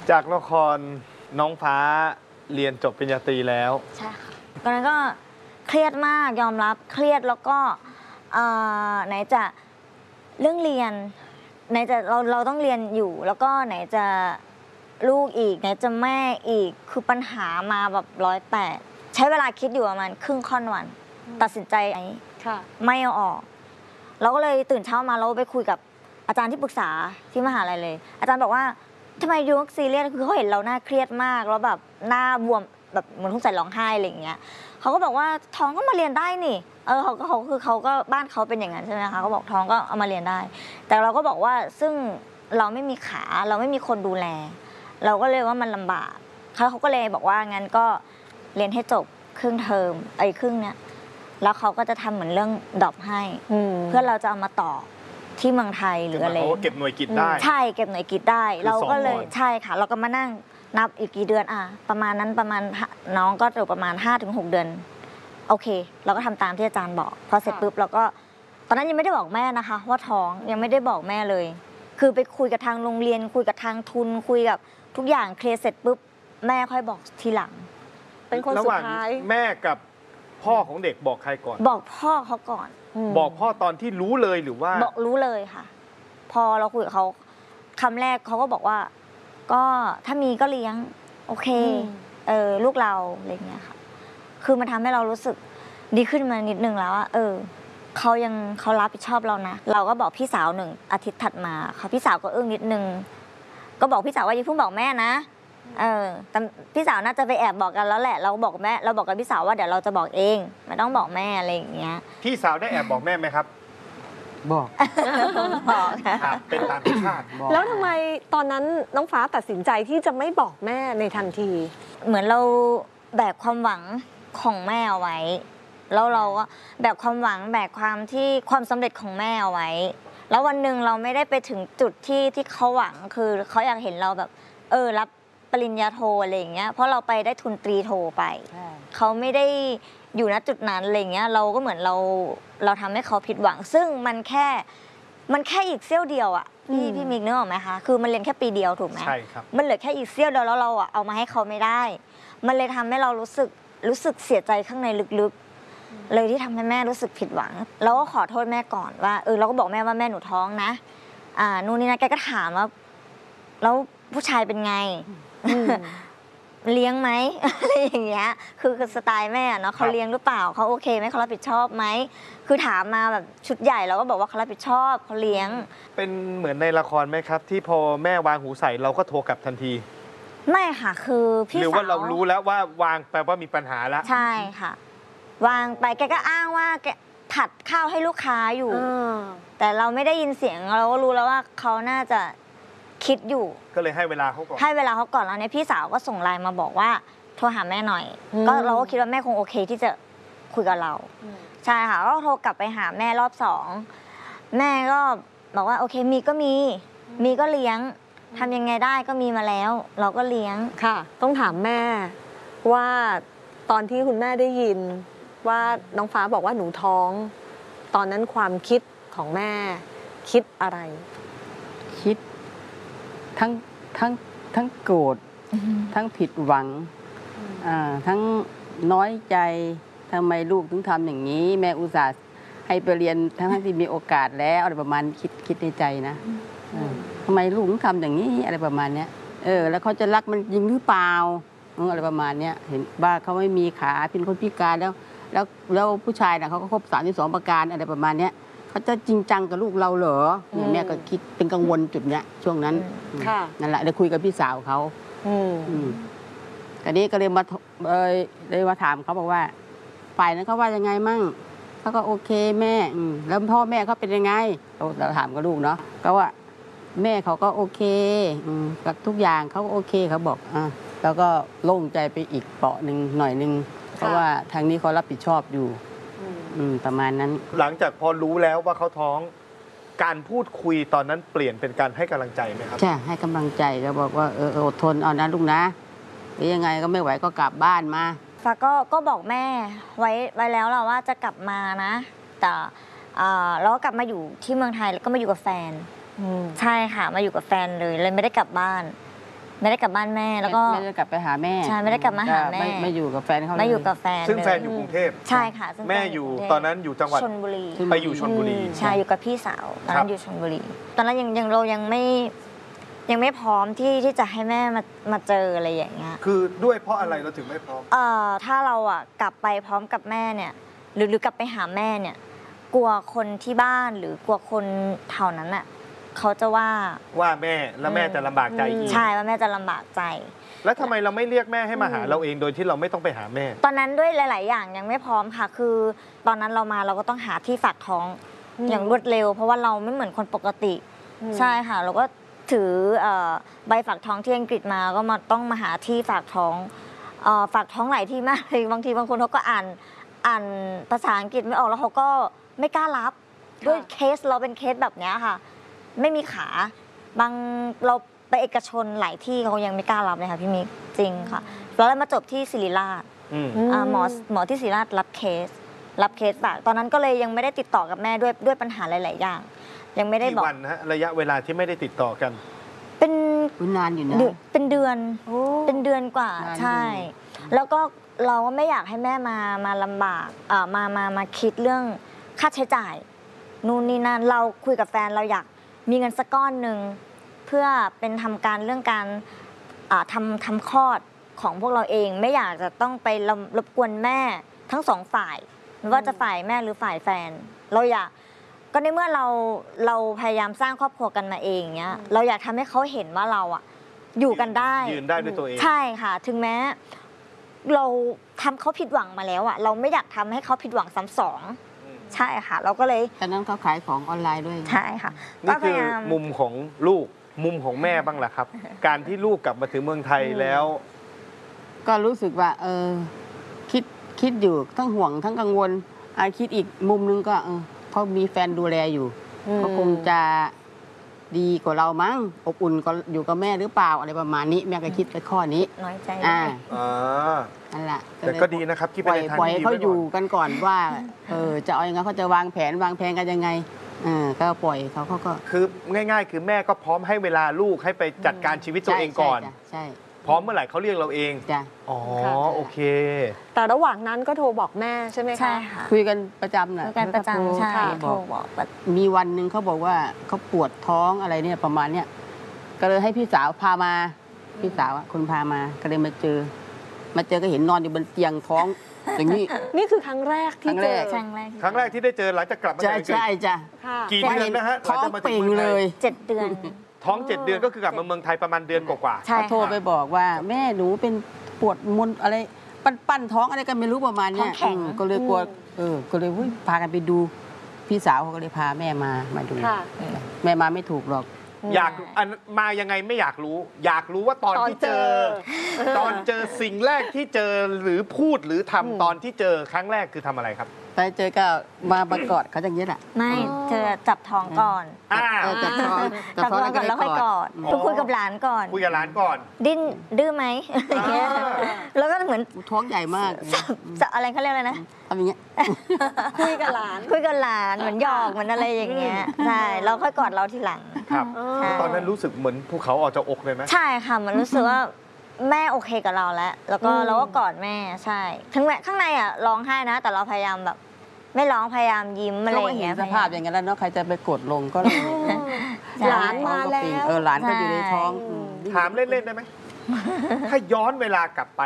จากละครน้องฟ้าเรียนจบปริญญาตรีแล้วใช่ค่ะตอนนั้นก็เครียดมากยอมรับเครียดแล้วก็ไหนจะเรื่องเรียนไหนจะเราต้องเรียนอยู่แล้วก็ไหนจะลูกอีกไหนจะแม่อีกคือปัญหามาแบบ108ใช้เวลาคิดอยู่ประมาณครึ่งค่อนวันตัดสินใจไม่เอาออกเราก็เลยตื่นเช้ามาเราไปคุยกับอาจารย์ที่ปรึกษาที่มหาลัยเลยอาจารย์บอกว่าทำไมยูซีเรียสคือเขาเห็นเราหน้าเครียดมากแล้วแบบหน้าบวมแบบเหมือนทุ่งใส่ร้องไห้อะไรอย่างเงี้ยเขาก็บอกว่าท้องก็มาเรียนได้นี่เขาก็บ้านเขาเป็นอย่างนั้นใช่ไหมคะเขาบอกท้องก็เอามาเรียนได้แต่เราก็บอกว่าซึ่งเราไม่มีขาเราไม่มีคนดูแลเราก็เลยว่ามันลำบากเขาก็เลยบอกว่างั้นก็เรียนให้จบครึ่งเทอมครึ่งเนี้ยแล้วเขาก็จะทำเหมือนเรื่องดรอปให้เพื่อเราจะเอามาต่อที่เมืองไทยหรืออะไรเขาเก็บหน่วยกิตได้ใช่เก็บหน่วยกิตได้เราก็เลยใช่ค่ะเราก็มานั่งนับอีกกี่เดือนประมาณนั้นประมาณน้องก็อยู่ประมาณ 5-6 เดือนโอเคเราก็ทำตามที่อาจารย์บอกพอเสร็จปุ๊บเราก็ตอนนั้นยังไม่ได้บอกแม่นะคะว่าท้องยังไม่ได้บอกแม่เลยคือไปคุยกับทางโรงเรียนคุยกับทางทุนคุยกับทุกอย่างเคลียร์เสร็จปุ๊บแม่ค่อยบอกทีหลังเป็นคนสุดท้ายแม่กับพ่อของเด็กบอกใครก่อนบอกพ่อเขาก่อนบอกพ่อตอนที่รู้เลยหรือว่าบอกรู้เลยค่ะพอเราคุยกับเขาคำแรกเขาก็บอกว่าก็ถ้ามีก็เลี้ยงโอเคลูกเราอะไรเงี้ยค่ะคือมันทำให้เรารู้สึกดีขึ้นมานิดนึงแล้วว่าเขารับผิดชอบเรานะเราก็บอกพี่สาว1 อาทิตย์ถัดมาค่ะพี่สาวก็อึ้งนิดนึงก็บอกพี่สาวว่าอย่าเพิ่งบอกแม่นะแต่พี่สาวน่าจะไปแอบบอกกันแล้วแหละเราบอกแม่เราบอกกับพี่สาวว่าเดี๋ยวเราจะบอกเองไม่ต้องบอกแม่อะไรอย่างเงี้ยพี่สาวได้แอบบอกแม่ไหมครับบอกเป็นตามธรรมชาติแล้วทำไมตอนนั้นน้องฟ้าตัดสินใจที่จะไม่บอกแม่ในทันทีเหมือนเราแบกความหวังของแม่เอาไว้แล้วเราก็แบกความหวังแบกความสำเร็จของแม่เอาไว้แล้ววันหนึ่งเราไม่ได้ไปถึงจุดที่เขาหวังคือเขาอยากเห็นเราแบบรับปริญญาโทอะไรอย่างเงี้ยเพราะเราไปได้ทุนตรีโทไปเขาไม่ได้อยู่ณจุดนั้นอะไรเงี้ยเราก็เหมือนเราทำให้เขาผิดหวังซึ่งมันแค่อีกเสี้ยวเดียวอ่ะพี่มิกนึกออกไหมคะคือมันเรียนแค่ปีเดียวถูกไหมใช่ครับมันเหลือแค่อีกเสี้ยวเดียวแล้วเราอ่ะเอามาให้เขาไม่ได้มันเลยทำให้เรารู้สึกเสียใจข้างในลึกๆเลยที่ทำให้แม่รู้สึกผิดหวังเราก็ขอโทษแม่ก่อนว่าเราก็บอกแม่ว่าแม่หนูท้องนะนู่นนี่นะแกก็ถามว่าแล้วผู้ชายเป็นไงเลี้ยงไหมอะไรอย่างเงี้ยคือสไตล์แม่เนาะเขาเลี้ยงหรือเปล่าเขาโอเคไหมเขารับผิดชอบไหมคือถามมาแบบชุดใหญ่เราก็บอกว่าเขารับผิดชอบเขาเลี้ยงเป็นเหมือนในละครไหมครับที่พอแม่วางหูใส่เราก็โทรกลับทันทีไม่ค่ะคือพี่สาวหรือว่าเรารู้แล้วว่าวางแปลว่ามีปัญหาแล้วใช่ค่ะวางไปแกก็อ้างว่าแกผัดข้าวให้ลูกค้าอยู่แต่เราไม่ได้ยินเสียงเราก็รู้แล้วว่าเขาน่าจะคิดอยู่ก็เลยให้เวลาเขาก่อนแล้วเนี่ยพี่สาวก็ส่งไลน์มาบอกว่าโทรหาแม่หน่อยก็เราก็คิดว่าแม่คงโอเคที่จะคุยกับเราใช่ค่ะก็โทรกลับไปหาแม่รอบ2แม่ก็บอกว่าโอเคมีก็เลี้ยงทำยังไงได้ก็มีมาแล้วเราก็เลี้ยงค่ะต้องถามแม่ว่าตอนที่คุณแม่ได้ยินว่าน้องฟ้าบอกว่าหนูท้องตอนนั้นความคิดของแม่คิดอะไรคิดทั้งโกรธทั้งผิดหวังทั้งน้อยใจทำไมลูกถึงทำอย่างนี้แม่อุตส่าห์ให้ไปเรียนทั้งที่มีโอกาสแล้วอะไรประมาณคิดในใจนะทำไมลูกถึงทำอย่างนี้อะไรประมาณนี้แล้วเขาจะรักมันจริงหรือเปล่าอะไรประมาณนี้เห็นว่าเขาไม่มีขาเป็นคนพิการแล้วผู้ชายน่ะเขาก็ครบ32 ประการอะไรประมาณนี้เขาจะจริงจังกับลูกเราเหรอเนี่ยแม่ก็คิดเป็นกังวลจุดเนี้ยช่วงนั้นนั่นแหละได้คุยกับพี่สาวเขาตอนนี้ก็เลยมาถามเขาบอกว่าฝ่ายนั้นเขาว่ายังไงมั่งเขาก็โอเคแม่แล้วพ่อแม่เขาเป็นยังไงเราถามกับลูกเนาะก็ว่าแม่เขาก็โอเคกับทุกอย่างเขาก็โอเคเขาบอกแล้วก็โล่งใจไปอีกเปาะหนึ่งหน่อยนึงเพราะว่าทางนี้เขารับผิดชอบอยู่ประมาณนั้นหลังจากพอรู้แล้วว่าเขาท้องการพูดคุยตอนนั้นเปลี่ยนเป็นการให้กำลังใจไหมครับใช่ให้กำลังใจก็บอกว่าอดทนเอานะลูกนะหรือยังไงก็ไม่ไหวก็กลับบ้านมาฟ้าก็บอกแม่ไว้แล้วเราว่าจะกลับมานะแต่เราก็กลับมาอยู่ที่เมืองไทยแล้วก็มาอยู่กับแฟนใช่ค่ะมาอยู่กับแฟนเลยไม่ได้กลับบ้านไม่ได้กลับบ้านแม่แล้วก็ไม่ได้กลับไปหาแม่ใช่ไม่ได้กลับมาหาแม่ไม่อยู่กับแฟนเขาเลยไม่อยู่กับแฟนซึ่งแฟนเลยอยู่กรุงเทพใช่ค่ะซึ่งแม่ฟอยู่กรุงเทพตอนนั้นอยู่จังหวัดชลบุรีไปอยู่ชลบุรีใช่อยู่กับพี่สาวตอนครันั้บนอยู่ชลบุรี ตอนนั้นยังเรายังไม่พร้อมที่จะให้แม่มาเจออะไรอย่างเงี้ยคือด้วยเพราะอะไรเราถึงไม่พร้อมถ้าเราอ่ะกลับไปพร้อมกับแม่เนี่ยหรือกลับไปหาแม่เนี่ยกลัวคนที่บ้านหรือกลัวคนแถวนั้นอ่ะเขาจะว่าว่าแม่แล้วแม่จะลำบากใจอีกใช่ว่าแม่จะลำบากใจแล้วทำไมเราไม่เรียกแม่ให้มาหาเราเองโดยที่เราไม่ต้องไปหาแม่ตอนนั้นด้วยหลาย ๆ อย่างยังไม่พร้อมค่ะ คือตอนนั้นเรามาเราก็ต้องหาที่ฝากท้องอย่างรวดเร็ว เพราะว่าเราไม่เหมือนคนปกติ ใช่ค่ะ เราก็ถือใบฝากท้องที่อังกฤษมาก็ต้องมาหาที่ฝากท้องฝากท้องหลายที่มากเลยบางทีบางคนเขาก็อ่านภาษาอังกฤษไม่ออกแล้วเขาก็ไม่กล้ารับด้วยเคสเราเป็นเคสแบบเนี้ยค่ะ ไม่มีขาบางเราไปเอกชนหลายที่เขายังไม่กล้ารับเลยค่ะพี่มิกจริงค่ะแล้วเรามาจบที่ศิริราช หมอที่ศิริราชรับเคสฝากตอนนั้นก็เลยยังไม่ได้ติดต่อกับแม่ด้วยปัญหาหลาย ๆ อย่าง ยังไม่ได้บอกกี่วันฮะระยะเวลาที่ไม่ได้ติดต่อกันเป็นนานอยู่นะเป็นเดือนกว่านานอยู่ใช่ แล้วก็เราก็ไม่อยากให้แม่มาลำบากมาคิดเรื่องค่าใช้จ่ายนู่นนี่นั่นเราคุยกับแฟนเราอยากมีเงินสักก้อนหนึ่งเพื่อเป็นทำการเรื่องการทำคลอดของพวกเราเองไม่อยากจะต้องไปรบกวนแม่ทั้งสองฝ่ายไม่ว่าจะฝ่ายแม่หรือฝ่ายแฟนเราอยากก็ในเมื่อเราพยายามสร้างครอบครัวกันมาเองเนี้ยเราอยากทำให้เขาเห็นว่าเราอะอยู่กันได้ยืนได้ด้วยตัวเองใช่ค่ะ ถึงแม้เราทำเขาผิดหวังมาแล้วอะเราไม่อยากทำให้เขาผิดหวังซ้ำสองใช่ค่ะ เราก็เลยตอนนั้นเขาขายของออนไลน์ด้วยใช่ค่ะนี่คือก็พยายามมุมของลูกมุมของแม่บ้างล่ะครับ การที่ลูกกลับมาถึงเมืองไทยแล้วก็รู้สึกว่าคิดอยู่ทั้งห่วงทั้งกังวลคิดอีกมุมนึงก็เขามีแฟนดูแลอยู่ก็คงจะดีกว่าเรามั้งอบอุ่นก็อยู่กับแม่หรือเปล่าอะไรประมาณนี้แม่ก็คิดไปข้อนี้น้อยใจอ่าอ่านั่นแหละแต่ก็ดีนะครับคิดไปในทางปล่อยที่ให้ดีเขาไว้อก่ยู่อนกันก่อนว่าจะเอายังไงเขาจะวางแผนกันยังไงก็ปล่อยเขาก็คือง่ายๆ คือแม่ก็พร้อมให้เวลาลูกให้ไปจัดการชีวิตตัวเองก่อนใช่พร้อมเมื่อไหร่เขาเรียกเราเองจ้ะอ๋อค่ะโอเคแต่ระหว่างนั้นก็โทรบอกแม่ใช่ไหมคะใช่ค่ะคุยกันประจำน่ะคุยกันประจำใช่เขาโทบรอกบอกว่ามีวันหนึ่งเขาบอกว่าเขาปวดท้องอะไรเนี่ยประมาณเนี้ยก็เลยให้พี่สาวพามาพี่สาวคนพามาก็เลยมาเจอก็เห็นนอนอยู่บนเตียงท้องอย่างนี้นี่คือครั้งแรกที่เจอครั้งแรกครั้งแรกที่ได้เจอหลังจากกลับมาใช่จากอังกฤษใช่จ้ะค่ะกี่เดือนนะฮะท้องหลัจากมาถึเป่งมืไทเลย 7 เดือนท้อง 7 เดือนก็คือกลับมาเมืองไทยประมาณเดือนกว่าใช่เขาโทรค่ะไปบอกว่าแม่หนูเป็นปวดมนอะไรปั้นท้องอะไรกันไม่รู้ประมาณเนี้ยท้องแข็งก็เลยกลัวก็เลยพากันไปดูพี่สาวเขาก็เลยพาแม่มาดูค่ะแม่มาไม่ถูกหรอกอยากอันมายังไงไม่อยากรู้ อยากรู้ว่าตอนที่เจอ ตอนเจอสิ่งแรกที่เจอหรือพูดหรือทำตอนที่เจอครั้งแรกคือทำอะไรครับไปเจอก็มากอดเขาอย่างนี้ยแหละไม่เธอจับท้องก่อนจับท้องจับท้องก่อนแล้วค่อยกอดอ๋อต้องคุยกับหลานก่อนคุยกับหลานก่อนดิ้นดื้อไหมอย่างเงี้ยอ่าแล้วก็เหมือนท้องใหญ่มากจะอะไรเขาเรียกอะไรนะทำอย่างเงี้ยคุยกับหลานคุยกับหลานเหมือนหยอกเหมือนอะไรอย่างเงี้ยใช่เราค่อยกอดเราทีหลังครับใช่ตอนนั้นรู้สึกเหมือนภูเขาออกจากอกเลยไหมใช่ค่ะมันรู้สึกว่าแม่โอเคกับเราแล้ว แล้วก็เราก็กอดแม่ใช่ถึงแม้ข้างในอ่ะร้องไห้นะ แต่เราพยายามแบบ ไม่ร้องพยายามยิ้มอะไรก็อย่างเห็เงี้นยสภาพอย่างนั้นแล้วเนาะใครจะไปกดลงก็เลยใช่หลานมาแล้วหลานก็อยู่ในท้องถามเล่น ๆ ได้ไหม ถ้าย้อนเวลากลับไป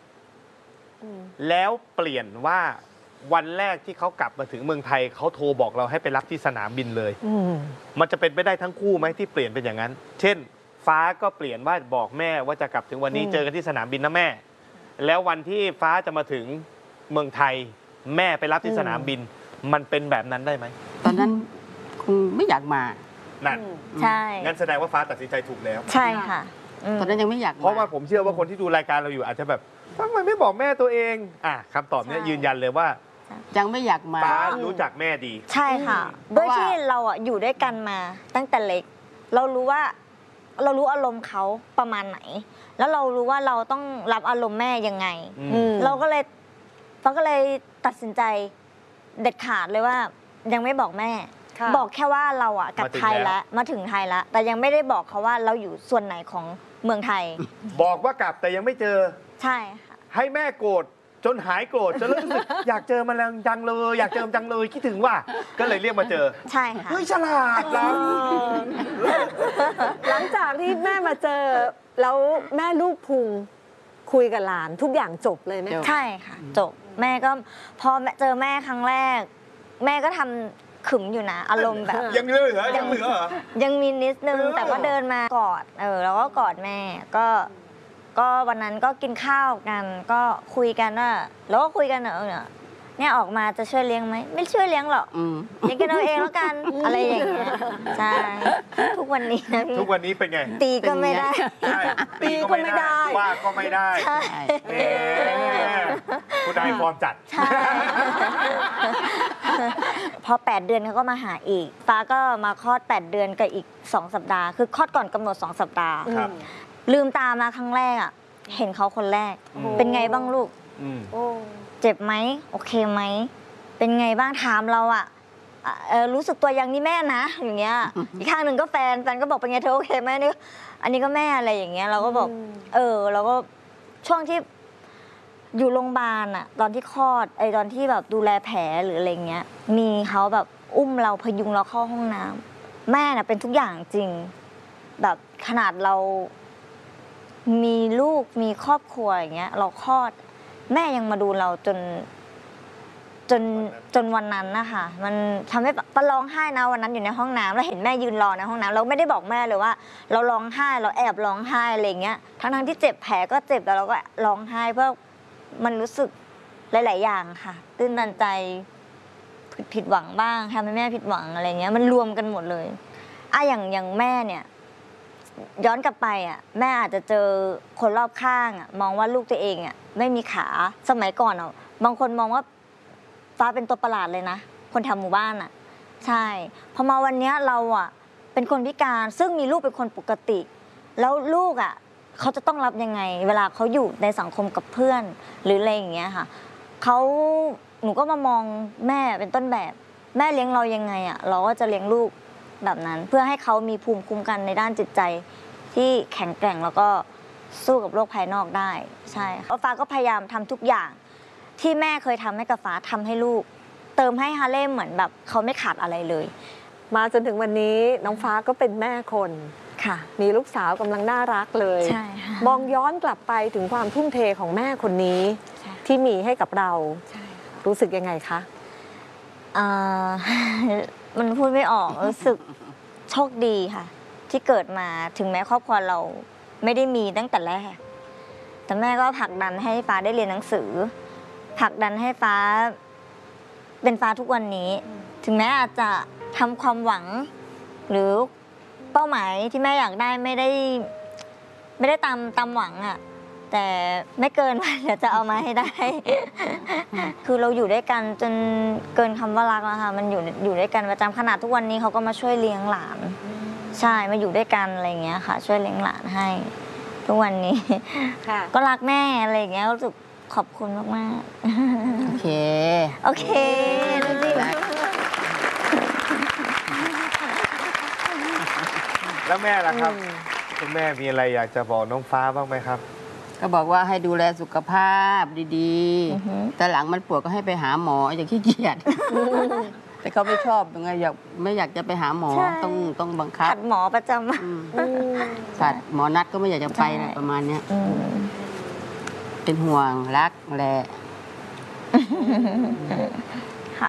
แล้วเปลี่ยนว่าวันแรกที่เขากลับมาถึงเมืองไทยเขาโทรบอกเราให้ไปรับที่สนามบินเลย มันจะเป็นไปได้ทั้งคู่ไหมที่เปลี่ยนเป็นอย่างนั้น เช่น ฟ้าก็เปลี่ยนว่าบอกแม่ว่าจะกลับถึงวันนี้เจอกันที่สนามบินนะแม่ แล้ววันที่ฟ้าจะมาถึงเมืองไทย แม่ไปรับที่สนามบิน มันเป็นแบบนั้นได้ไหมตอนนั้นคงไม่อยากมานั่นใช่งั้นแสดงว่าฟ้าตัดสินใจถูกแล้วใช่ค่ะอืมตอนนั้นยังไม่อยากเพราะว่าผมเชื่อว่าคนที่ดูรายการเราอยู่อาจจะแบบทำไมไม่บอกแม่ตัวเองคำตอบเนี้ยใช่ยืนยันเลยว่ายังไม่อยากมาฟ้ารู้จักแม่ดีใช่ค่ะเพด้วยราะว่าที่เราอ่ะอยู่ด้วยกันมาตั้งแต่เล็ก เรารู้ว่าเรารู้อารมณ์เขาประมาณไหน แล้วเรารู้ว่าเราต้องรับอารมณ์แม่ยังไง เราก็เลยตัดสินใจเด็ดขาดเลยว่ายังไม่บอกแม่ค่ะบอกแค่ว่าเราอะกลับมาถึงไทยแล้วมาถึงไทยแล้ว แต่ยังไม่ได้บอกเขาว่าเราอยู่ส่วนไหนของเมืองไทยบอกว่ากลับแต่ยังไม่เจอใช่ค่ะให้แม่โกรธจนหายโกรธจนเริ่มรู้สึก อยากเจอมันแล้วจังเลย อยากเจอมันจังเลยคิดถึงว่า ก็เลยเรียกมาเจอใช่ค่ะเฮ้ยฉลาดนะหลังจากที่แม่มาเจอแล้วแม่ลูกพุงคุยกับหลานทุกอย่างจบเลยไหมจบใช่ค่ะ จบแม่ก็พอเจอแม่ครั้งแรก แม่ก็ทำขึมอยู่นะ อารมณ์แบบยังเหลือเหรอยังเหลือเหรอยังมีนิดนึงเออแต่ก็เดินมากอดแล้วก็กอดแม่ก็วันนั้นก็กินข้าวกันก็คุยกันว่าแล้วก็คุยกันเนี่ยออกมาจะช่วยเลี้ยงไหมไม่ช่วยเลี้ยงหรอกอืมเลี้ยงกันเอาเองแล้วกันอะไรอย่างเงี้ยใช่ทุกวันนี้นะพี่ทุกวันนี้เป็นไงตีก็ไม่ได้ใช่ตีก็ไม่ได้ว่าก็ไม่ได้ใช่แหมคุณนายฟอร์มจัดใช่ พอ 8 เดือนเขาก็มาหาอีก ฟ้าก็มาคลอด 8 เดือนกับอีก 2 สัปดาห์ คือคลอดก่อนกำหนด 2 สัปดาห์ครับลืมตามาครั้งแรกอ่ะ เห็นเขาคนแรกอืมเป็นไงบ้างลูกอืมโอ้เจ็บไหม โอเคไหม เป็นไงบ้างถามเราอ่ะรู้สึกตัวยังนี่แม่นะ อย่างเงี้ย อีกข้างหนึ่งก็แฟนก็บอกเป็นไงเธอโอเคไหมนี่อันนี้ก็แม่อะไรอย่างเงี้ย เราก็บอก เราก็ช่วงที่อยู่โรงพยาบาลอะตอนที่คลอดตอนที่แบบดูแลแผลหรืออะไรเงี้ย มีเขาแบบอุ้มเราพยุงเราเข้าห้องน้ำแม่น่ะเป็นทุกอย่างจริง แบบขนาดเรามีลูกมีครอบครัวอย่างเงี้ย เราคลอด แม่ยังมาดูเราจนวันนั้นนะคะมันทำให้ปะร้องไห้นะวันนั้นอยู่ในห้องน้ำแล้วเห็นแม่ยืนรอในห้องน้ำเราไม่ได้บอกแม่เลยว่า เราร้องไห้เราแอบร้องไห้อะไรเงี้ยทั้งที่เจ็บแผลก็เจ็บแต่เราก็ร้องไห้เพราะมันรู้สึกหลาย ๆ อย่างค่ะตื้นตันใจผิดหวังบ้างทำให้แม่ผิดหวังอะไรเงี้ยมันรวมกันหมดเลยอย่างแม่เนี่ย ย้อนกลับไปแม่อาจจะเจอคนรอบข้างมองว่าลูกตัวเองไม่มีขาสมัยก่อนบางคนมองว่าฟ้าเป็นตัวประหลาดเลยนะคนแถวหมู่บ้านใช่พอมาวันนี้เราเป็นคนพิการซึ่งมีลูกเป็นคนปกติ แล้วลูกเขาจะต้องรับยังไง เวลาเขาอยู่ในสังคมกับเพื่อนหรืออะไรอย่างเงี้ยค่ะหนูก็มามองแม่เป็นต้นแบบแม่เลี้ยงเรายังไงเราก็จะเลี้ยงลูกแบบนั้นเพื่อให้เขามีภูมิคุ้มกันในด้านจิตใจที่แข็งแกร่งแล้วก็สู้กับโลกภายนอกได้ใช่ค่ะฟ้าก็พยายามทำทุกอย่างที่แม่เคยทำให้กับฟ้าทำให้ลูกเติมให้ฮาเล่เหมือนแบบเขาไม่ขาดอะไรเลยมาจนถึงวันนี้น้องฟ้าก็เป็นแม่คนค่ะมีลูกสาวกำลังน่ารักเลยใช่ค่ะมองย้อนกลับไปถึงความทุ่มเทของแม่คนนี้ใช่ที่มีให้กับเราใช่ค่ะรู้สึกยังไงคะมันพูดไม่ออกรู้สึกโชคดีค่ะ ที่เกิดมาถึงแม้ครอบครัวเราไม่ได้มีตั้งแต่แรกแต่แม่ก็ผลักดันให้ฟ้าได้เรียนหนังสือผลักดันให้ฟ้าเป็นฟ้าทุกวันนี้ ถึงแม้อาจจะทำความหวัง หรือเป้าหมายที่แม่อยากได้ไม่ได้ตามหวังแต่ไม่เกินวันเดี๋ยวจะเอามาให้ได้ คือเราอยู่ด้วยกันจนเกินคำว่ารักแล้วค่ะมันอยู่ด้วยกันประจำขนาดทุกวันนี้เขาก็มาช่วยเลี้ยงหลาน ใช่มาอยู่ด้วยกันอะไรอย่างเงี้ยค่ะ ช่วยเลี้ยงหลานให้ ทุกวันนี้ค่ะก็รักแม่อะไรอย่างเงี้ยรู้สึกขอบคุณมากๆโอเคโอเคนั่นสิแล้วแม่ล่ะครับคุณแม่มีอะไรอยากจะบอกน้องฟ้าบ้างไหมครับก็บอกว่าให้ดูแลสุขภาพดีๆ แต่หลังมันปวดก็ให้ไปหาหมออย่าขี้เกียจ แต่เขาไม่ชอบยังไงไม่อยากจะไปหาหมอต้องบังคับขัดหมอประจำอืมสัตว์หมอนัดก็ไม่อยากจะไปอะไรประมาณเนี้ย เป็นห่วงรักแหละค่ะ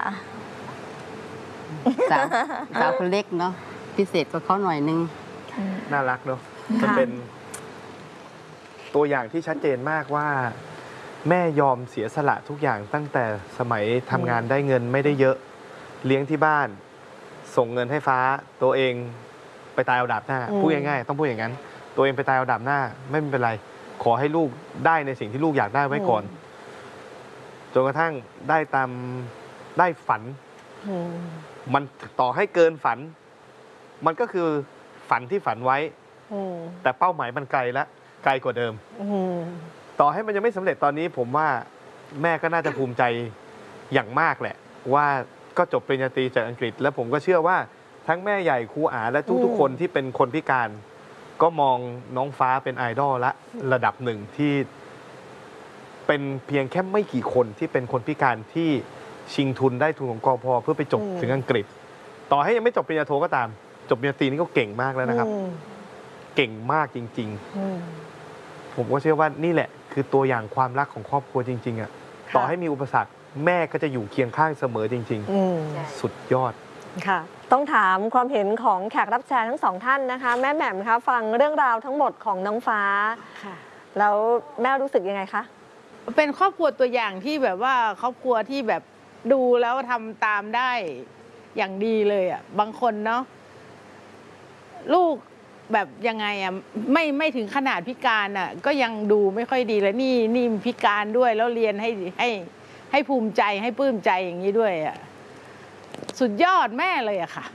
สาวคนเล็กเนาะพิเศษกว่าเขาหน่อยนึงน่ารักเนอะมันเป็นตัวอย่างที่ชัดเจนมากว่า แม่ยอมเสียสละทุกอย่างตั้งแต่สมัยทำงานได้เงินไม่ได้เยอะ เลี้ยงที่บ้าน ส่งเงินให้ฟ้าตัวเองไปตายเอาดาบหน้าพูดง่ายๆต้องพูดอย่างนั้น ตัวเองไปตายเอาดาบหน้าไม่เป็นไร ขอให้ลูกได้ในสิ่งที่ลูกอยากได้ไว้ก่อนจนกระทั่งได้ฝัน มันต่อให้เกินฝัน มันก็คือฝันที่ฝันไว้แต่เป้าหมายมันไกลแล้วไกลกว่าเดิมต่อให้มันยังไม่สำเร็จตอนนี้ผมว่าแม่ก็น่าจะภูมิใจอย่างมากแหละ ว่าก็จบปริญญาตรีจากอังกฤษ แล้วผมก็เชื่อว่าทั้งแม่ใหญ่ครูอาและทุกๆคนที่เป็นคนพิการ ก็มองน้องฟ้าเป็นไอดอลละระดับหนึ่งที่เป็นเพียงแค่ไม่กี่คนที่เป็นคนพิการที่ชิงทุนได้ทุนของกพ.เพื่อไปจบถึงอังกฤษ ต่อให้ยังไม่จบปริญญาโทก็ตามจบปริญญาตรีนี่ก็เก่งมากแล้วนะครับเก่งมากจริงๆผมก็เชื่อว่านี่แหละคือตัวอย่างความรักของครอบครัวจริงๆอ่ะต่อให้มีอุปสรรคแม่ก็จะอยู่เคียงข้างเสมอจริงๆสุดยอดค่ะต้องถามความเห็นของแขกรับเชิญทั้งสองท่านนะคะแม่แหม่มคะฟังเรื่องราวทั้งหมดของน้องฟ้าแล้วแม่รู้สึกยังไงคะเป็นครอบครัวตัวอย่างที่แบบว่าครอบครัวที่แบบดูแล้วทำตามได้อย่างดีเลยอ่ะบางคนเนาะลูกแบบยังไงอ่ะไม่ถึงขนาดพิการอ่ะก็ยังดูไม่ค่อยดีเลยนี่พิการด้วยแล้วเรียนให้ภูมิใจให้ปลื้มใจอย่างนี้ด้วยอ่ะสุดยอดแม่เลยอะค่ะ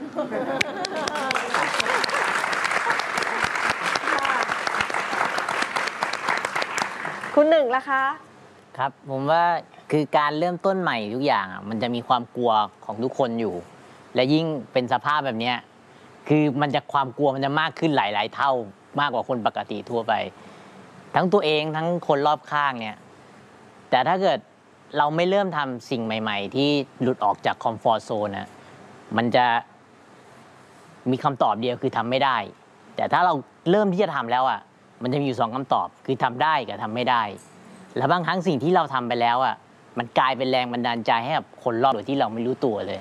คุณหนึ่งล่ะคะครับผมว่าคือการเริ่มต้นใหม่ทุกอย่างอ่ะมันจะมีความกลัวของทุกคนอยู่และยิ่งเป็นสภาพแบบนี้คือมันจะความกลัวมันจะมากขึ้นหลายๆเท่ามากกว่าคนปกติทั่วไปทั้งตัวเองทั้งคนรอบข้างเนี่ยแต่ถ้าเกิดเราไม่เริ่มทำสิ่งใหม่ๆที่หลุดออกจากคอมฟอร์ตโซนนะมันจะมีคำตอบเดียวคือทำไม่ได้แต่ถ้าเราเริ่มที่จะทำแล้วอ่ะมันจะมีอยู่2คำตอบคือทำได้กับทำไม่ได้และบางครั้งสิ่งที่เราทำไปแล้วอ่ะมันกลายเป็นแรงบันดาลใจให้กับคนรอบโดยที่เราไม่รู้ตัวเลย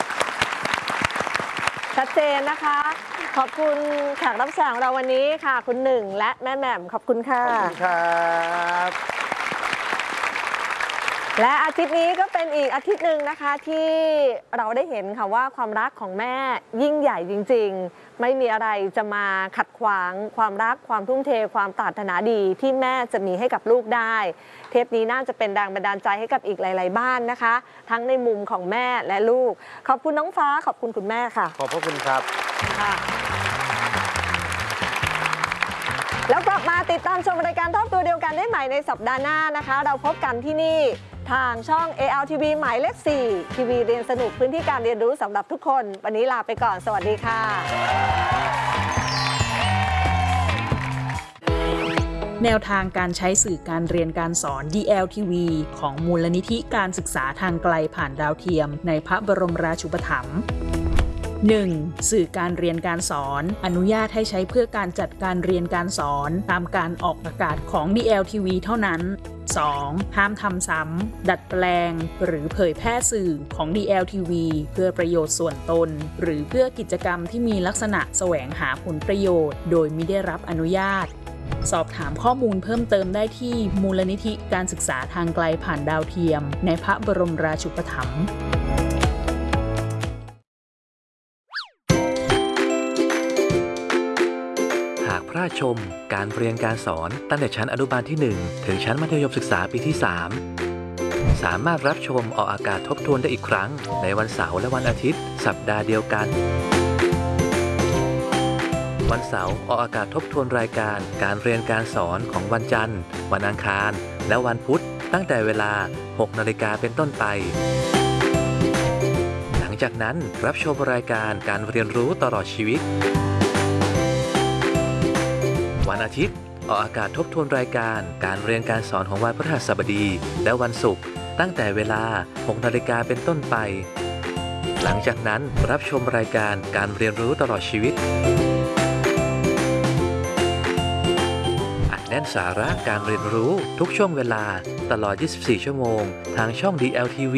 ชัดเจนนะคะขอบคุณแขกรับเชิญของเราวันนี้ค่ะคุณหนึ่งและแม่แหม่มขอบคุณค่ะขอบคุณครับและอาทิตย์นี้ก็เป็นอีกอาทิตย์หนึ่งนะคะที่เราได้เห็นค่ะว่าความรักของแม่ยิ่งใหญ่จริงๆไม่มีอะไรจะมาขัดขวางความรักความทุ่มเทความปรารถนาดีที่แม่จะมีให้กับลูกได้เทปนี้น่าจะเป็นแรงบันดาลใจให้กับอีกหลายๆบ้านนะคะทั้งในมุมของแม่และลูกขอบคุณน้องฟ้าขอบคุณคุณแม่ค่ะขอบพระคุณครับแล้วกลับมาติดตามชมรายการทอปตัวเดียวกันได้ใหม่ในสัปดาห์หน้านะคะเราพบกันที่นี่ทางช่อง ALTV หมายเลข 4 ทีวีเรียนสนุกพื้นที่การเรียนรู้สำหรับทุกคนวันนี้ลาไปก่อนสวัสดีค่ะแนวทางการใช้สื่อการเรียนการสอน DLTV ของมูลนิธิการศึกษาทางไกลผ่านดาวเทียมในพระบรมราชูปถัมภ์ 1. สื่อการเรียนการสอนอนุญาตให้ใช้เพื่อการจัดการเรียนการสอนตามการออกอากาศของ DLTV เท่านั้น 2. ห้ามทำซ้ำดัดแปลงหรือเผยแพร่สื่อของ DLTV เพื่อประโยชน์ส่วนตนหรือเพื่อกิจกรรมที่มีลักษณะแสวงหาผลประโยชน์โดยมิได้รับอนุญาตสอบถามข้อมูลเพิ่มเติมได้ที่มูลนิธิการศึกษาทางไกลผ่านดาวเทียมในพระบรมราชูปถัมภ์พระราชชมการเรียนการสอนตั้งแต่ชั้นอนุบาลที่1ถึงชั้นมัธยมศึกษาปีที่3สามารถรับชมออกอากาศทบทวนได้อีกครั้งในวันเสาร์และวันอาทิตย์สัปดาห์เดียวกันวันเสาร์ออกอากาศทบทวนรายการการเรียนการสอนของวันจันทร์วันอังคารและวันพุธตั้งแต่เวลา 6 นาฬิกาเป็นต้นไปหลังจากนั้นรับชมรายการการเรียนรู้ตลอดชีวิตวันอาทิตย์ออกอากาศทบทวนรายการการเรียนการสอนของวันพฤหัสบดีและวันศุกร์ตั้งแต่เวลา 6 นาฬิกาเป็นต้นไปหลังจากนั้นรับชมรายการการเรียนรู้ตลอดชีวิตอัดแน่นสาระการเรียนรู้ทุกช่วงเวลาตลอด 24 ชั่วโมงทางช่อง DLTV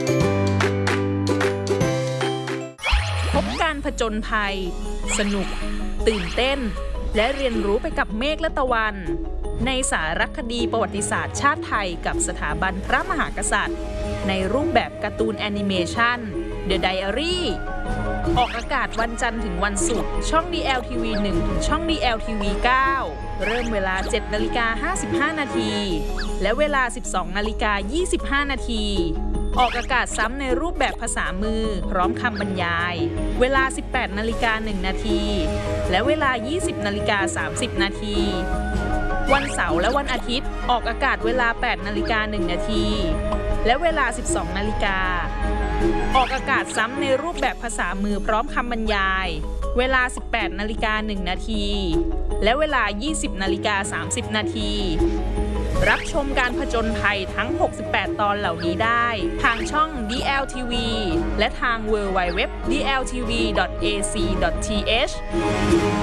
พบการผจญภัยสนุกตื่นเต้นและเรียนรู้ไปกับเมฆและตะวันในสารคดีประวัติศาสตร์ชาติไทยกับสถาบันพระมหากษัตริย์ในรูปแบบการ์ตูนแอนิเมชัน The Diary ออกอากาศวันจันทร์ถึงวันศุกร์ช่อง DLTV 1 ถึงช่อง DLTV 9 เริ่มเวลา 7:55 นาทีและเวลา 12:25 นาทีออกอากาศซ้ำในรูปแบบภาษามือพร้อมคำบรรยายเวลา 18:01 นาทีและเวลา 20:30 นาทีวันเสาร์และวันอาทิตย์ออกอากาศเวลา 8:01 นาทีและเวลา 12:00 น. ออกอากาศซ้ำในรูปแบบภาษามือพร้อมคำบรรยาย เวลา 18:01 น. และเวลา 20:30 น. รับชมการผจญภัยทั้ง 68 ตอนเหล่านี้ได้ทางช่อง DLTV และทาง www.dltv.ac.th